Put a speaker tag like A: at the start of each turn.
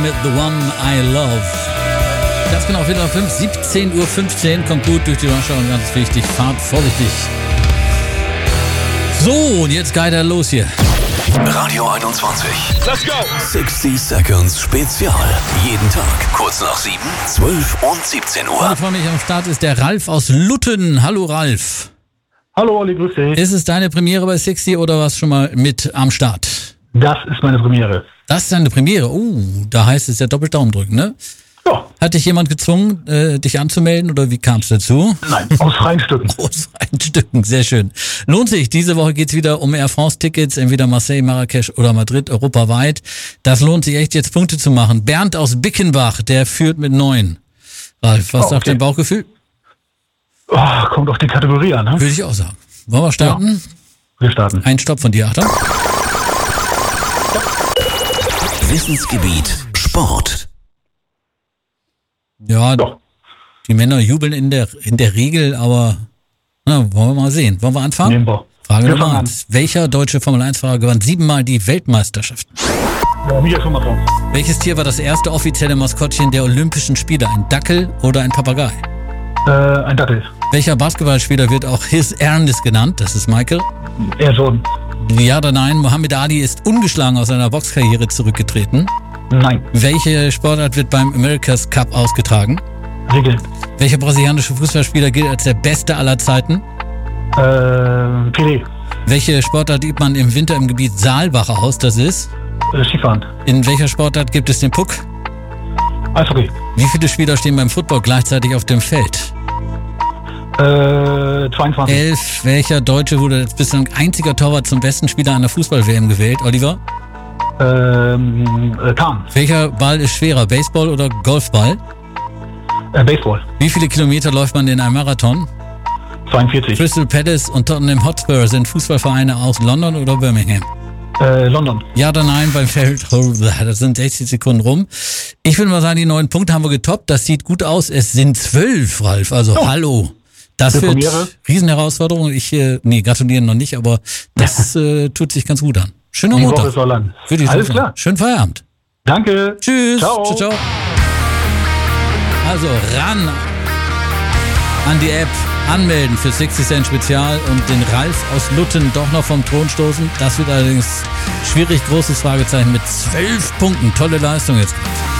A: mit The One I Love. Ganz genau, 4:05, 17:15 Uhr, kommt gut durch die Rush und ganz wichtig, fahrt vorsichtig. So, und jetzt geht er los hier.
B: Radio 21.
C: Let's go!
B: 60 Seconds Spezial. Jeden Tag, kurz nach 7, 12 und 17 Uhr.
A: Und vor mich am Start ist der Ralf aus Lutten. Hallo Ralf.
D: Hallo Olli, grüß dich.
A: Ist es deine Premiere bei 60 oder warst du schon mal mit am Start?
D: Das ist meine Premiere.
A: Das ist deine Premiere? Da heißt es ja doppelt Daumen drücken, ne?
D: Ja.
A: Hat dich jemand gezwungen, dich anzumelden oder wie kam es dazu?
D: Nein, aus freien Stücken.
A: Aus freien Stücken, sehr schön. Lohnt sich, diese Woche geht's wieder um Air France-Tickets, entweder Marseille, Marrakesch oder Madrid, europaweit. Das lohnt sich echt, jetzt Punkte zu machen. Bernd aus Bickenbach, der führt mit 9. Ralf, was sagt dein Bauchgefühl?
D: Kommt auf die Kategorie an, ne?
A: Würde ich auch sagen. Wollen wir starten?
D: Ja. Wir starten.
A: Ein Stopp von dir, Achtung.
B: Wissensgebiet Sport.
A: Ja,
D: Doch.
A: die Männer jubeln in der Regel, aber wollen wir mal sehen. Wollen wir anfangen?
D: Nehmen wir.
A: Frage
D: Wir
A: Nummer
D: fangen
A: 1. Welcher deutsche Formel-1-Fahrer gewann 7-mal die Weltmeisterschaft?
D: Ja, Michael Schumacher.
A: Welches Tier war das erste offizielle Maskottchen der Olympischen Spiele? Ein Dackel oder ein Papagei?
D: Ein Dackel.
A: Welcher Basketballspieler wird auch His Ernest genannt? Das ist Michael.
D: Air Jordan.
A: Ja oder nein? Muhammad Ali ist ungeschlagen aus seiner Boxkarriere zurückgetreten.
D: Nein.
A: Welche Sportart wird beim America's Cup ausgetragen?
D: Regeln.
A: Welcher brasilianische Fußballspieler gilt als der Beste aller Zeiten?
D: Pelé.
A: Welche Sportart übt man im Winter im Gebiet Saalbach aus? Das ist?
D: Skifahren.
A: In welcher Sportart gibt es den Puck?
D: Eishockey.
A: Wie viele Spieler stehen beim Football gleichzeitig auf dem Feld?
D: 22.
A: 11. Welcher Deutsche wurde als bislang einziger Torwart zum besten Spieler einer Fußball-WM gewählt? Oliver?
D: Kahn.
A: Welcher Ball ist schwerer? Baseball oder Golfball?
D: Baseball.
A: Wie viele Kilometer läuft man in einem Marathon?
D: 42.
A: Crystal Palace und Tottenham Hotspur sind Fußballvereine aus London oder Birmingham?
D: London.
A: Ja oder nein beim Feld? Das sind 60 Sekunden rum. Ich würde mal sagen, die 9 Punkte haben wir getoppt. Das sieht gut aus. Es sind 12, Ralf. Also hallo. Das wird Riesenherausforderung. Gratulieren noch nicht, aber das tut sich ganz gut an. Schöner Montag.
D: Die Woche ist noch lang. Alles klar.
A: Schönen Feierabend.
D: Danke.
A: Tschüss.
D: Ciao.
A: Ciao, ciao. Also ran an die App, anmelden für 60 Cent Spezial und den Ralf aus Lutten doch noch vom Thron stoßen. Das wird allerdings schwierig, großes Fragezeichen mit 12 Punkten. Tolle Leistung jetzt.